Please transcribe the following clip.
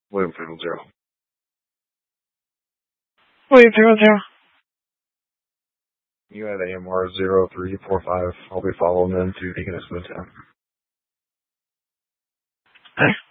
William 0. William 00. You had AMR 0345. I'll be following them to Deaconess Midtown. Hey.